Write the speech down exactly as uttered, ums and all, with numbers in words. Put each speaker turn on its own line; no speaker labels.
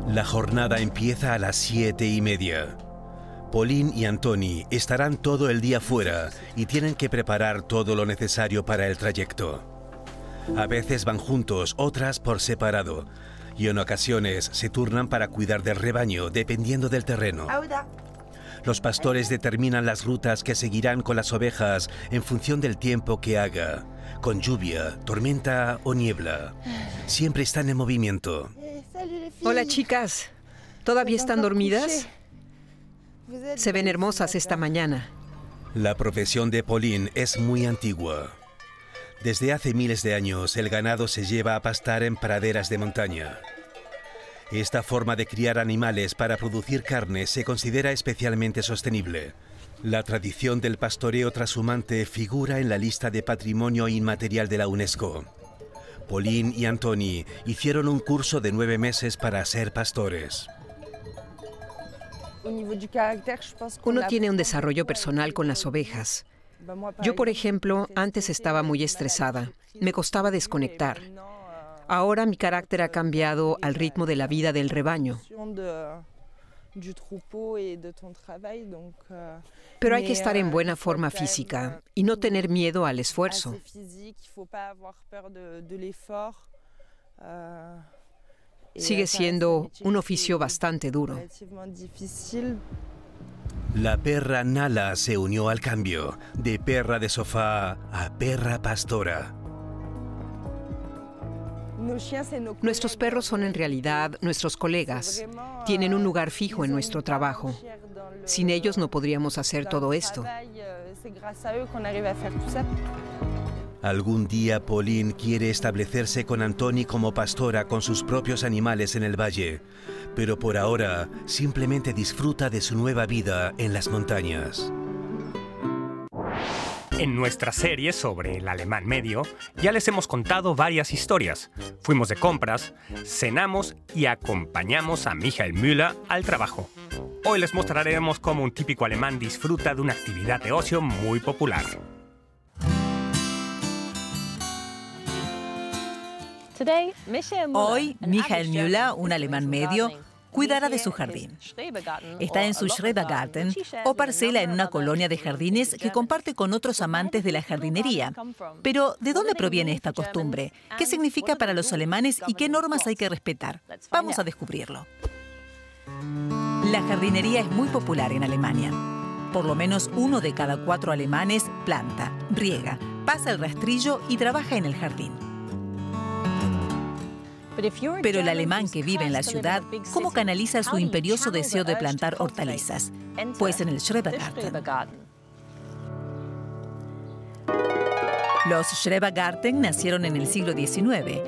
La jornada empieza a las siete y media. Pauline y Antoni estarán todo el día fuera y tienen que preparar todo lo necesario para el trayecto. A veces van juntos, otras por separado, y en ocasiones se turnan para cuidar del rebaño, dependiendo del terreno. Los pastores determinan las rutas que seguirán con las ovejas en función del tiempo que haga, con lluvia, tormenta o niebla. Siempre están en movimiento.
Hola, chicas. ¿Todavía están dormidas? Se ven hermosas esta mañana.
La profesión de Pauline es muy antigua. Desde hace miles de años, el ganado se lleva a pastar en praderas de montaña. Esta forma de criar animales para producir carne se considera especialmente sostenible. La tradición del pastoreo trashumante figura en la lista de Patrimonio Inmaterial de la UNESCO. Pauline y Antoni hicieron un curso de nueve meses para ser pastores.
Uno tiene un desarrollo personal con las ovejas. Yo, por ejemplo, antes estaba muy estresada. Me costaba desconectar. Ahora mi carácter ha cambiado al ritmo de la vida del rebaño. Pero hay que estar en buena forma física y no tener miedo al esfuerzo. Sigue siendo un oficio bastante duro.
La perra Nala se unió al cambio, de perra de sofá a perra pastora.
Nuestros perros son en realidad nuestros colegas. Tienen un lugar fijo en nuestro trabajo. Sin ellos no podríamos hacer todo esto.
Algún día Pauline quiere establecerse con Antoni como pastora con sus propios animales en el valle, pero por ahora simplemente disfruta de su nueva vida en las montañas.
En nuestra serie sobre el alemán medio, ya les hemos contado varias historias. Fuimos de compras, cenamos y acompañamos a Michael Müller al trabajo. Hoy les mostraremos cómo un típico alemán disfruta de una actividad de ocio muy popular.
Hoy, Michael Müller, un alemán medio, cuidará de su jardín. Está en su Schrebergarten, o parcela en una colonia de jardines que comparte con otros amantes de la jardinería. Pero, ¿de dónde proviene esta costumbre? ¿Qué significa para los alemanes y qué normas hay que respetar? Vamos a descubrirlo. La jardinería es muy popular en Alemania. Por lo menos uno de cada cuatro alemanes planta, riega, pasa el rastrillo y trabaja en el jardín. Pero el alemán que vive en la ciudad, ¿cómo canaliza su imperioso deseo de plantar hortalizas? Pues en el Schrebergarten. Los Schrebergarten nacieron en el siglo diecinueve.